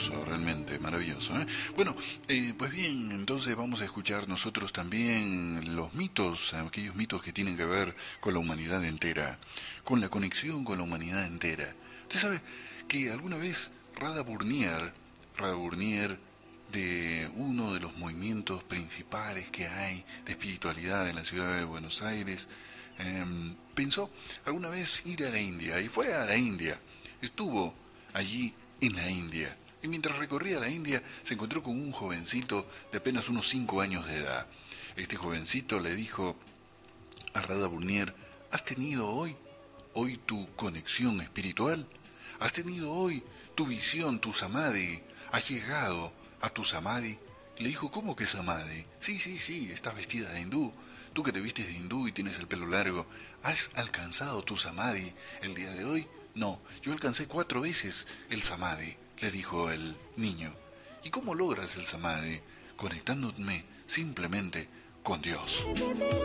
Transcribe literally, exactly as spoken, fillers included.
maravilloso, realmente maravilloso, ¿eh? Bueno, eh, pues bien, entonces vamos a escuchar nosotros también los mitos, aquellos mitos que tienen que ver con la humanidad entera, con la conexión con la humanidad entera. Usted sabe que alguna vez Rada Burnier, Rada Burnier, de uno de los movimientos principales que hay de espiritualidad en la ciudad de Buenos Aires, eh, pensó alguna vez ir a la India y fue a la India. Estuvo allí en la India y mientras recorría la India se encontró con un jovencito de apenas unos cinco años de edad. Este jovencito le dijo a Radha Burnier: ¿has tenido hoy, hoy tu conexión espiritual? ¿Has tenido hoy tu visión, tu samadhi? ¿Has llegado a tu samadhi? Le dijo: ¿cómo que samadhi? Sí, sí, sí, estás vestida de hindú. Tú que te vistes de hindú y tienes el pelo largo, ¿has alcanzado tu samadhi el día de hoy? No, yo alcancé cuatro veces el samadhi, le dijo el niño. ¿Y cómo logras el samadhi? Conectándome simplemente con Dios.